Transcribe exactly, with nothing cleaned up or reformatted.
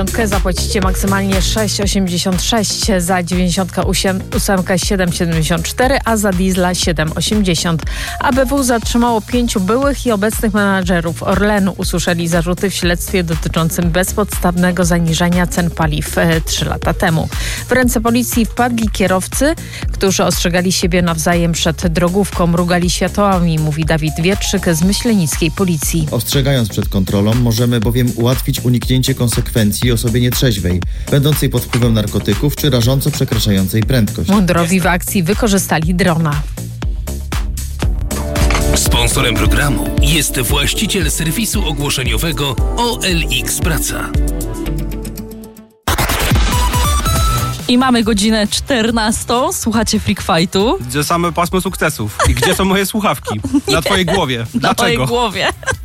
Zapłacicie maksymalnie sześć osiemdziesiąt sześć, za dziewięćdziesiąt osiem siedem siedemdziesiąt cztery, a za diesla siedem osiemdziesiąt. A B W zatrzymało pięciu byłych i obecnych menadżerów Orlenu. Usłyszeli zarzuty w śledztwie dotyczącym bezpodstawnego zaniżania cen paliw trzy lata temu. W ręce policji wpadli kierowcy, którzy ostrzegali siebie nawzajem przed drogówką, mrugali światłami, mówi Dawid Wietrzyk z myślenickiej policji. Ostrzegając przed kontrolą, możemy bowiem ułatwić uniknięcie konsekwencji osobie nietrzeźwej, będącej pod wpływem narkotyków czy rażąco przekraczającej prędkość. Mundurowi w akcji wykorzystali drona. Sponsorem programu jest właściciel serwisu ogłoszeniowego O L X Praca. I mamy godzinę czternastą. Słuchacie Freak Fightu. Gdzie same pasmo sukcesów? I gdzie są moje słuchawki? Na twojej głowie. Na Dlaczego? twojej głowie.